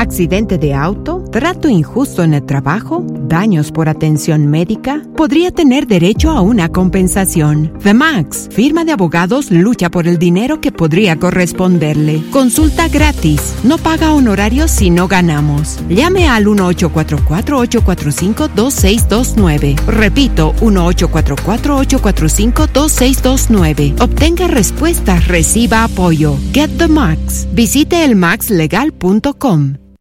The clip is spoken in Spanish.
accidente de auto, trato injusto en el trabajo, daños por atención médica, podría tener derecho a una compensación. The Max, firma de abogados, lucha por el dinero que podría corresponderle. Consulta gratis. No paga honorarios si no ganamos. Llame al 1-844-845-2629. Repito, 1-844-845-2629. Obtenga respuestas, reciba apoyo. Get the Max. Visite elmaxlegal.com.